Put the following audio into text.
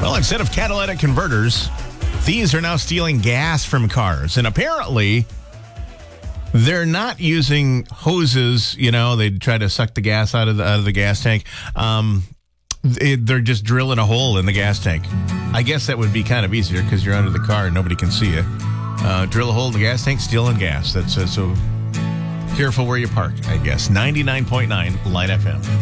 Well, instead of catalytic converters, thieves are now stealing gas from cars. And apparently, they're not using hoses. They try to suck the gas out of the gas tank. They're just drilling a hole in the gas tank. I guess that would be kind of easier because you're under the car and nobody can see you. Drill a hole in the gas tank, stealing gas. That's so careful where you park, I guess. 99.9 Light FM.